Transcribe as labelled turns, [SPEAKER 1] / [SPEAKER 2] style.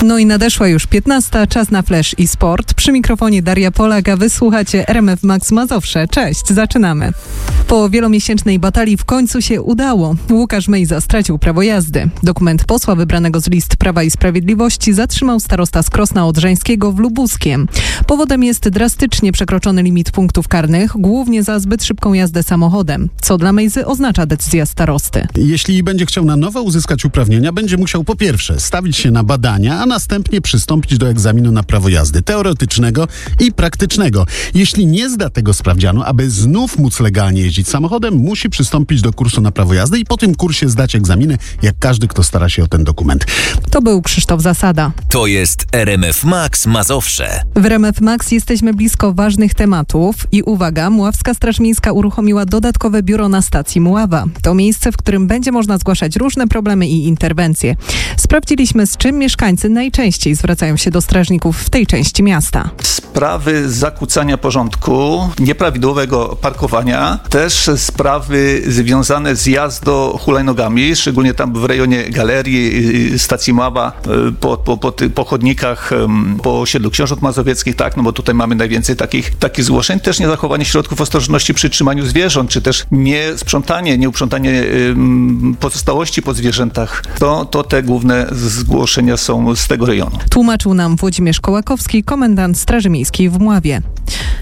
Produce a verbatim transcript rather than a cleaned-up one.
[SPEAKER 1] No i nadeszła już piętnasta, czas na Flash i Sport. Przy mikrofonie Daria Polak, a wysłuchacie R M F Max Mazowsze. Cześć, zaczynamy. Po wielomiesięcznej batalii w końcu się udało. Łukasz Mejza stracił prawo jazdy. Dokument posła wybranego z list Prawa i Sprawiedliwości zatrzymał starosta z Krosna Odrzańskiego w Lubuskiem. Powodem jest drastycznie przekroczony limit punktów karnych, głównie za zbyt szybką jazdę samochodem. Co dla Mejzy oznacza decyzja starosty?
[SPEAKER 2] Jeśli będzie chciał na nowo uzyskać uprawnienia, będzie musiał po pierwsze stawić się na badania, a następnie przystąpić do egzaminu na prawo jazdy teoretycznego i praktycznego. Jeśli nie zda tego sprawdzianu, aby znów móc legalnie jeździć samochodem, musi przystąpić do kursu na prawo jazdy i po tym kursie zdać egzaminy, jak każdy, kto stara się o ten dokument.
[SPEAKER 1] To był Krzysztof Zasada.
[SPEAKER 3] To jest R M F Max Mazowsze.
[SPEAKER 1] W R M F Max jesteśmy blisko ważnych tematów i uwaga, Mławska Straż Miejska uruchomiła dodatkowe biuro na stacji Mława. To miejsce, w którym będzie można zgłaszać różne problemy i interwencje. Sprawdziliśmy, z czym mieszkańcy najczęściej zwracają się do strażników w tej części miasta.
[SPEAKER 4] Sprawy zakłócania porządku, nieprawidłowego parkowania, też sprawy związane z jazdą hulajnogami, szczególnie tam w rejonie galerii, stacji Mława, po, po, po, po chodnikach, po osiedlu Książąt Mazowieckich, tak, no bo tutaj mamy najwięcej takich, takich zgłoszeń. Też niezachowanie środków ostrożności przy trzymaniu zwierząt, czy też niesprzątanie, nieuprzątanie pozostałości po zwierzętach. To, to te główne zgłoszenia są z tego rejonu.
[SPEAKER 1] Tłumaczył nam Włodzimierz Kołakowski, komendant Straży Miejskiej w Mławie.